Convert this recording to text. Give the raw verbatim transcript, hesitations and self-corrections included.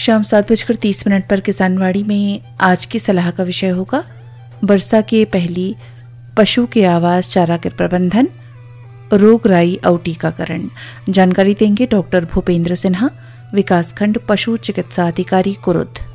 शाम सात बजकर तीस मिनट पर किसानवाड़ी में आज की सलाह का विषय होगा वर्षा के पहली पशु के आवास चारा के प्रबंधन, रोग राई और टीकाकरण। जानकारी देंगे डॉक्टर भूपेंद्र सिन्हा, विकासखंड पशु चिकित्सा अधिकारी कुरुद।